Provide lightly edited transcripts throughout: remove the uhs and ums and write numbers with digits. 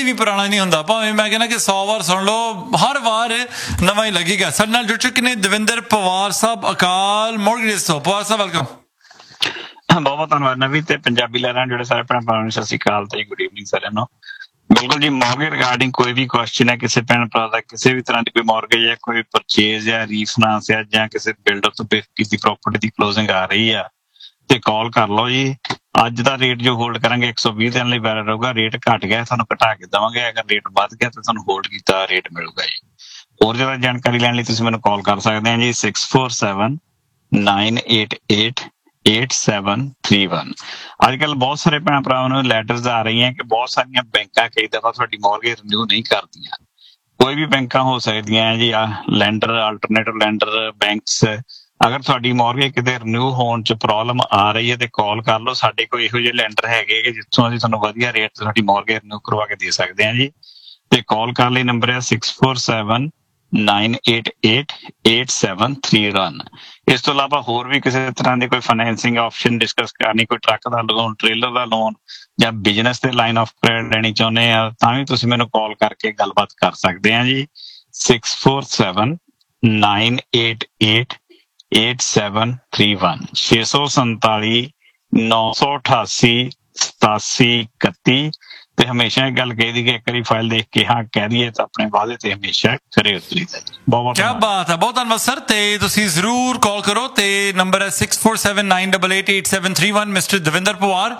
ਵੀ ਪੁਰਾਣਾ ਨਹੀਂ ਹੁੰਦਾ, ਭਾਵੇਂ ਮੈਂ ਕਹਿੰਦਾ ਕਿ 100 ਵਾਰ ਸੁਣ ਲਓ, ਹਰ ਵਾਰ ਨਵਾਂ ਹੀ ਲੱਗੇਗਾ। ਸਾਡੇ ਨਾਲ ਜੁੜ ਚੁੱਕੇ ਨੇ ਦਵਿੰਦਰ ਪਵਾਰ ਸਾਹਿਬ ਅਕਾਲ ਮੋਰਗੇਜ ਤੋਂ। ਪਵਾਰ ਸਾਹਿਬ ਵੈਲਕਮ। ਬਹੁਤ ਬਹੁਤ ਧੰਨਵਾਦ ਨਵੀ ਤੇ ਪੰਜਾਬੀ ਲਹਿਰਾਂ ਜਿਹੜੇ ਸਾਰੇ ਭੈਣ ਭਰਾਵਾਂ ਨੂੰ ਸਤਿ ਸ਼੍ਰੀ ਅਕਾਲ ਤੇ ਗੁੱਡ ਈਵਨਿੰਗ ਸਾਰਿਆਂ ਨੂੰ। ਬਿਲਕੁਲ ਜੀ, ਮੌਰਗੇਜ ਰਿਗਾਰਡਿੰਗ ਕੋਈ ਵੀ ਕੁਐਸਚਨ ਹੈ ਕਿਸੇ ਭੈਣ ਭਰਾ ਦਾ, ਕਿਸੇ ਵੀ ਤਰ੍ਹਾਂ ਦੀ ਕੋਈ ਮੌਰਗੇਜ ਹੈ, ਕੋਈ ਪਰਚੇਜ਼ ਹੈ, ਰੀਫਾਈਨਾਂਸ ਹੈ ਜਾਂ ਕਿਸੇ ਬਿਲਡਰ ਤੋਂ ਕੀਤੀ ਪ੍ਰਾਪਰਟੀ ਦੀ ਕਲੋਜ਼ਿੰਗ ਆ ਰਹੀ ਆ ਤੇ ਕਾਲ ਕਰ ਲਓ ਜੀ। ਅੱਜ ਦਾ ਰੇਟ ਜੋ ਹੋਲਡ ਕਰਾਂਗੇ 120 ਦਿਨ ਲਈ ਵੈਲਿਡ ਰਹੂਗਾ। ਰੇਟ ਘਟ ਗਿਆ ਤੁਹਾਨੂੰ ਘਟਾ ਕੇ ਦੇਵਾਂਗੇ, ਅਗਰ ਰੇਟ ਵੱਧ ਗਿਆ ਤਾਂ ਤੁਹਾਨੂੰ ਹੋਲਡ ਕੀਤਾ ਰੇਟ ਮਿਲੂਗਾ ਜੀ। ਹੋਰ ਜ਼ਿਆਦਾ ਜਾਣਕਾਰੀ ਲੈਣ ਲਈ ਤੁਸੀਂ ਮੈਨੂੰ ਕਾਲ ਕਰ ਸਕਦੇ ਹੋ ਜੀ 6479888731। ਅੱਜ ਕੱਲ ਬਹੁਤ ਸਾਰੇ ਭੈਣ ਭਰਾਵਾਂ ਨੂੰ ਲੈਟਰਸ ਆ ਰਹੀਆਂ ਕਿ ਬਹੁਤ ਸਾਰੀਆਂ ਬੈਂਕਾਂ ਕਈ ਦਫਾ ਤੁਹਾਡੀ ਮੌਰਗੇਜ ਰਿਨਿਊ ਨਹੀਂ ਕਰਦੀਆਂ। ਕੋਈ ਵੀ ਬੈਂਕਾਂ ਹੋ ਸਕਦੀਆਂ ਜੀ, ਲੈਂਡਰ, ਅਲਟਰਨੇਟਿਵ ਲੈਂਡਰ, ਬੈਂਕਸ। ਅਗਰ ਤੁਹਾਡੀ ਮੌਰਗੇਜ ਕਿਤੇ ਰਿਨਿਊ ਹੋਣ ਚ ਪ੍ਰੋਬਲਮ ਆ ਰਹੀ ਹੈ ਤੇ ਕਾਲ ਕਰ ਲਓ। ਸਾਡੇ ਕੋਲ ਇਹੋ ਜਿਹੇ ਲੈਂਡਰ ਹੈਗੇ ਕਿ ਜਿੱਥੋਂ ਅਸੀਂ ਤੁਹਾਨੂੰ ਵਧੀਆ ਰੇਟ ਤੇ ਤੁਹਾਡੀ ਮੌਰਗੇਜ ਰਿਨਿਊ ਕਰਵਾ ਕੇ ਦੇ ਸਕਦੇ ਹਾਂ ਜੀ। ਤੇ ਕਾਲ ਕਰਨ ਲਈ ਨੰਬਰ ਹੈ 6479888731। ਇਸ ਤੋਂ ਇਲਾਵਾ ਹੋਰ ਵੀ ਕਿਸੇ ਤਰ੍ਹਾਂ ਦੀ ਕੋਈ ਫਾਈਨੈਂਸਿੰਗ ਆਪਸ਼ਨ ਡਿਸਕਸ ਕਰਨੀ, ਕੋਈ ਟਰੱਕ ਦਾ ਲੋਨ, ਟ੍ਰੇਲਰ ਦਾ ਲੋਨ ਜਾਂ ਬਿਜ਼ਨਸ ਦੇ ਲਾਈਨ ਆਫ ਕ੍ਰੈਡਿਟ ਲੈਣੀ ਚਾਹੁੰਦੇ ਆ ਤਾਂ ਵੀ ਤੁਸੀਂ ਮੈਨੂੰ ਕਾਲ ਕਰਕੇ ਗੱਲਬਾਤ ਕਰ ਸਕਦੇ ਆ ਜੀ 6479888731 647-988-8731। ਤੇ ਹਮੇਸ਼ਾ ਇਹ ਗੱਲ ਕਹੀ ਦੀ ਕਿ ਇੱਕ ਵਾਰੀ ਫਾਈਲ ਦੇਖ ਕੇ ਹਾਂ ਕਹਿ ਦਈਏ ਤਾਂ ਆਪਣੇ ਵਾਅਦੇ ਤੇ ਹਮੇਸ਼ਾ ਖਰੇ ਉਤਰੀਦਾ ਜੀ। ਬਹੁਤ ਕਿਆ ਬਾਤ ਹੈ, ਬਹੁਤ ਧੰਨਵਾਦ ਸਰ। ਤੇ ਤੁਸੀਂ ਜ਼ਰੂਰ ਕਾਲ ਕਰੋ ਤੇ ਨੰਬਰ ਹੈ 6479888731। ਮਿਸਟਰ ਦਵਿੰਦਰ ਪਵਾਰ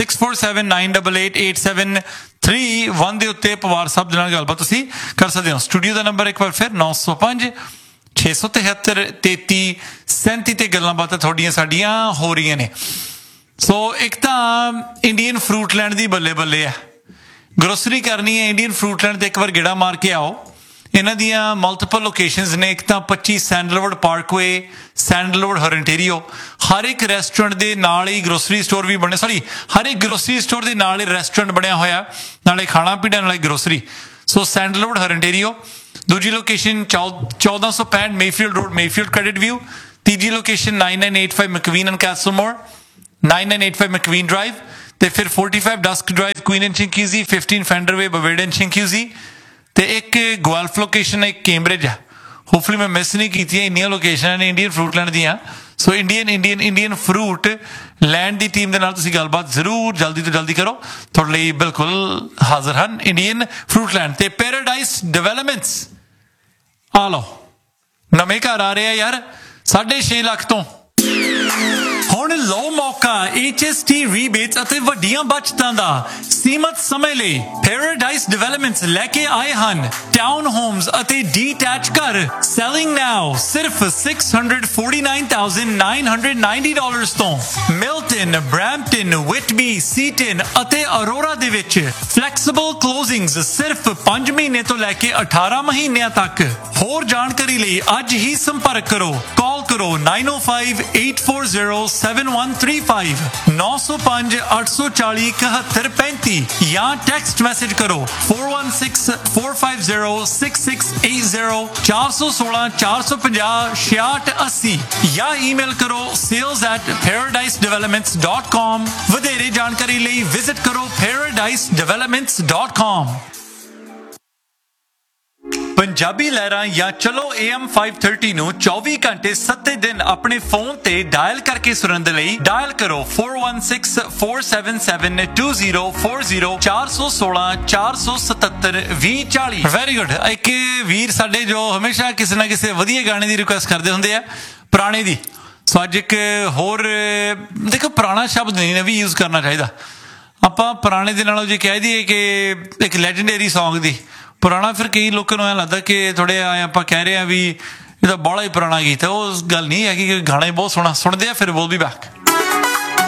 6479888731 ਦੇ ਉੱਤੇ ਪਵਾਰ ਸਾਹਿਬ ਦੇ ਨਾਲ ਗੱਲਬਾਤ ਤੁਸੀਂ ਕਰ ਸਕਦੇ ਹੋ। ਸਟੂਡੀਓ ਦਾ ਨੰਬਰ ਇੱਕ ਵਾਰ ਫਿਰ 905-673-3337 ਤੇ ਗੱਲਾਂ ਬਾਤਾਂ ਤੁਹਾਡੀਆਂ ਸਾਡੀਆਂ ਹੋ ਰਹੀਆਂ ਨੇ। ਸੋ ਇੱਕ ਤਾਂ ਇੰਡੀਅਨ ਫਰੂਟ ਲੈਂਡ ਦੀ ਬੱਲੇ ਬੱਲੇ ਹੈ, ਗਰੋਸਰੀ ਕਰਨੀ ਹੈ ਇੰਡੀਅਨ ਫਰੂਟ ਲੈਂਡ ਤੇ ਇੱਕ ਵਾਰ ਗੇੜਾ ਮਾਰ ਕੇ ਆਓ। ਇਹਨਾਂ ਦੀਆਂ ਮਲਟੀਪਲ ਲੋਕੇਸ਼ਨਸ ਨੇ। ਇੱਕ ਤਾਂ 25 ਸੈਂਡਲਵੁੱਡ ਪਾਰਕਵੇ, ਸੈਂਡਲਵੁੱਡ ਹਰੰਟੇਰੀਓ। ਹਰ ਇੱਕ ਰੈਸਟੋਰੈਂਟ ਦੇ ਨਾਲ ਹੀ ਗਰੋਸਰੀ ਸਟੋਰ ਵੀ ਬਣੇ, ਹਰ ਇੱਕ ਗਰੋਸਰੀ ਸਟੋਰ ਦੇ ਨਾਲ ਹੀ ਰੈਸਟੋਰੈਂਟ ਬਣਿਆ ਹੋਇਆ, ਨਾਲੇ ਖਾਣਾ ਪੀਣਾ ਨਾਲੇ ਗਰੋਸਰੀ। ਸੋ ਸੈਂਡਲਵੁੱਡ ਹਰੰਟੇਰੀਓ। ਦੂਜੀ location 1465 Mayfield road, Mayfield credit view. ਤੀਜੀ ਲੋਕੇਸ਼ਨ 9985 ਮਕਵੀਨ ਐਂਡ ਕੈਸਲਮੋਰ, 9985 ਮਕਵੀਨ ਡਰਾਈਵ। ਤੇ ਫਿਰ 45 ਡਸਕ ਡਰਾਈਵ, ਕੁਈਨ ਐਂਡ ਚਿੰਕੀਜ਼ੀ, 15 ਫੈਂਡਰਵੇ, ਬਵੇਡ ਐਂਡ ਚਿੰਕੀਜ਼ੀ। ਤੇ ਇੱਕ ਗੁਆਲਫ ਲੋਕੇਸ਼ਨ ਹੈ, ਇੱਕ ਕੈਂਬਰਿਜ ਹੈ। ਹੋਪਫੁਲੀ ਮੈਂ ਮਿਸ ਨਹੀਂ ਕੀਤੀਆਂ, ਇੰਨੀਆਂ ਲੋਕੇਸ਼ਨਾਂ ਨੇ ਇੰਡੀਅਨ ਫਰੂਟ ਲੈਂਡ ਦੀਆਂ। ਸੋ ਇੰਡੀਅਨ ਫਰੂਟ ਲੈਂਡ ਦੀ ਟੀਮ ਦੇ ਨਾਲ ਤੁਸੀਂ ਗੱਲਬਾਤ ਜ਼ਰੂਰ ਜਲਦੀ ਤੋਂ ਜਲਦੀ ਕਰੋ। ਤੁਹਾਡੇ ਲਈ ਬਿਲਕੁਲ ਹਾਜ਼ਰ ਹਨ ਇੰਡੀਅਨ ਫਰੂਟ ਲੈਂਡ ਤੇ ਪੈਰਾਡਾਈਸ ਡਿਵੈਲਪਮੈਂਟਸ। ਆ ਲਓ, ਨਵੇਂ ਘਰ ਆ ਰਹੇ ਆ ਯਾਰ 6.5 ਲੱਖ ਤੋਂ। ਹੁਣ ਲਓ ਮੌਕਾ HST ਰੀਬੇਟਸ ਅਤੇ ਵੱਡੀਆਂ ਬਚਤਾਂ ਦਾ। ਸੀਮਤ ਸਮੇਂ ਲਈ ਪੈਰਾਡਾਈਸ ਡਿਵੈਲਪਮੈਂਟਸ ਲੈ ਕੇ ਆਏ ਹਨ ਟਾਊਨ ਹੋਮਸ ਅਤੇ ਡੀਟੈਚ ਘਰ। ਸੈਲਿੰਗ ਨਾਓ ਸਿਰਫ $649,990 ਤੋਂ। ਮਿਲਟਨ, ਬ੍ਰੈਂਪਟਨ, ਵਿਟਬੀ, ਸੀਟਨ ਅਤੇ ਅਰੋਰਾ ਦੇ ਵਿੱਚ ਫਲੈਕਸੀਬਲ ਕਲੋਜ਼ਿੰਗਸ ਸਿਰਫ 5 ਮਹੀਨੇ ਤੋਂ ਲੈ ਕੇ 18 ਮਹੀਨਿਆਂ ਤੱਕ। ਹੋਰ ਜਾਣਕਾਰੀ ਲਈ ਅੱਜ ਹੀ ਸੰਪਰਕ ਕਰੋ। ਕਾਲ ਕਰੋ 905-840-7135 905-840-7135 ਜਾਂ ਟੈਕਸਟ ਮੈਸੇਜ ਕਰੋ 4164506680 416-450-6680 ਜਾਂ ਈਮੇਲ ਕਰੋ sales@paradisedevelopments.com। ਵਧੇਰੇ ਜਾਣਕਾਰੀ ਲਈ ਵਿਜ਼ਿਟ ਕਰੋ paradisedevelopments.com। ਪੰਜਾਬੀ ਲਹਿਰਾਂ ਜਾਂ ਚਲੋ AM 530 ਨੂੰ 24 ਘੰਟੇ 7 ਦਿਨ ਆਪਣੇ ਫੋਨ ਤੇ ਡਾਇਲ ਕਰਕੇ ਸੁਣਨ ਦੇ ਲਈ ਡਾਇਲ ਕਰੋ 4164772040 416-477-2040। Very good. ਇੱਕ ਵੀਰ ਸਾਡੇ ਜੋ ਹਮੇਸ਼ਾ ਕਿਸੇ ਨਾ ਕਿਸੇ ਵਧੀਆ ਗਾਣੇ ਦੀ ਰਿਕੁਐਸਟ ਕਰਦੇ ਹੁੰਦੇ ਆ, ਪੁਰਾਣੇ ਦੀ। ਸੋ ਅੱਜ ਇੱਕ ਹੋਰ ਦੇਖੋ, ਪੁਰਾਣਾ ਸ਼ਬਦ ਨਹੀਂ ਨਵੀਂ ਯੂਜ਼ ਕਰਨਾ ਚਾਹੀਦਾ। ਆਪਾਂ ਪੁਰਾਣੇ ਦੇ ਨਾਲੋਂ ਜੇ ਕਹਿ ਦਈਏ ਕਿ ਇੱਕ ਲੈਜੈਂਡਰੀ ਸੌਂਗ ਦੀ ਪੁਰਾਣਾ, ਫਿਰ ਕਈ ਲੋਕਾਂ ਨੂੰ ਐਂ ਲੱਗਦਾ ਕਿ ਥੋੜੇ ਆਪਾਂ ਕਹਿ ਰਹੇ ਹਾਂ ਵੀ ਇਹਦਾ ਬਾਹਲਾ ਹੀ ਪੁਰਾਣਾ ਗੀਤ ਹੈ। ਉਹ ਗੱਲ ਨਹੀਂ ਹੈਗੀ ਕਿ ਗਾਣਾ ਹੀ ਬਹੁਤ ਸੋਹਣਾ ਸੁਣਦੇ ਆ। ਫਿਰ ਵਿਲ ਬੀ ਬੈਕ।